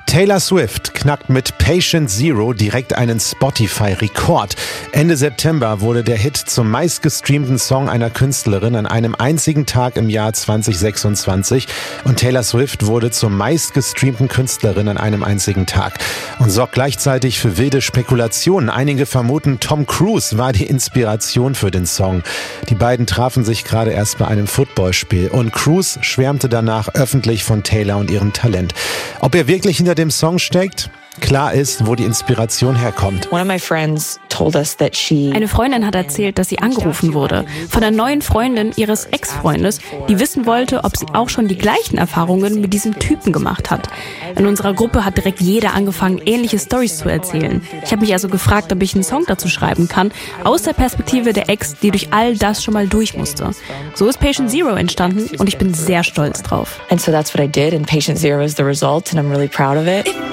Taylor Swift knackt mit Patient Zero direkt einen Spotify-Rekord. Ende September wurde der Hit zum meistgestreamten Song einer Künstlerin an einem einzigen Tag im Jahr 2026 und Taylor Swift wurde zur meistgestreamten Künstlerin an einem einzigen Tag und sorgt gleichzeitig für wilde Spekulationen. Einige vermuten, Tom Cruise war die Inspiration für den Song. Die beiden trafen sich gerade erst bei einem Footballspiel und Cruise schwärmte danach öffentlich von Taylor und ihrem Talent. Ob er wirklich hinter dem Song steckt? Klar ist, wo die Inspiration herkommt. Eine Freundin hat erzählt, dass sie angerufen wurde von der neuen Freundin ihres Ex-Freundes, die wissen wollte, ob sie auch schon die gleichen Erfahrungen mit diesem Typen gemacht hat. In unserer Gruppe hat direkt jeder angefangen, ähnliche Storys zu erzählen. Ich habe mich also gefragt, ob ich einen Song dazu schreiben kann, aus der Perspektive der Ex, die durch all das schon mal durch musste. So ist Patient Zero entstanden und ich bin sehr stolz drauf. And so that's what I did, and Patient Zero is the result, and I'm really proud of it.